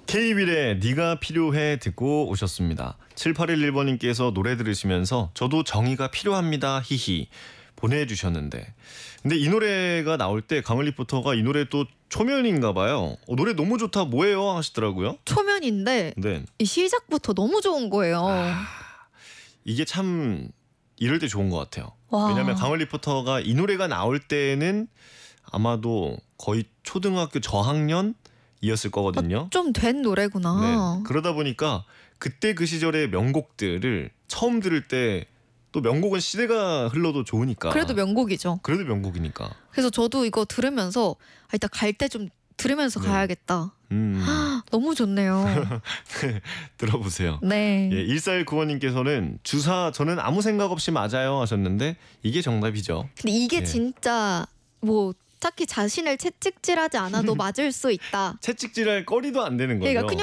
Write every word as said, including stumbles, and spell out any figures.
케이윌의 네가 필요해 듣고 오셨습니다. 칠팔일일 번님께서 노래 들으시면서 저도 정의가 필요합니다 히히 보내주셨는데, 근데 이 노래가 나올 때 강을 리포터가 이 노래 또 초면인가 봐요. 어, 노래 너무 좋다 뭐예요 하시더라고요. 초면인데 네. 이 시작부터 너무 좋은 거예요. 아, 이게 참 이럴 때 좋은 것 같아요. 와. 왜냐하면 강을 리포터가 이 노래가 나올 때는 아마도 거의 초등학교 저학년이었을 거거든요. 좀 된 노래구나. 네. 그러다 보니까 그때 그 시절의 명곡들을 처음 들을 때 또 명곡은 시대가 흘러도 좋으니까. 그래도 명곡이죠. 그래도 명곡이니까. 그래서 저도 이거 들으면서 아, 일단 갈 때 좀 들으면서 네. 가야겠다. 음. 너무 좋네요. 들어보세요. 네. 예, 일사일구 번님께서는 주사 저는 아무 생각 없이 맞아요 하셨는데 이게 정답이죠. 근데 이게 예. 진짜 뭐 딱히 자신을 채찍질하지 않아도 맞을 수 있다. 채찍질할 거리도 안 되는 거죠. 그러니까 그냥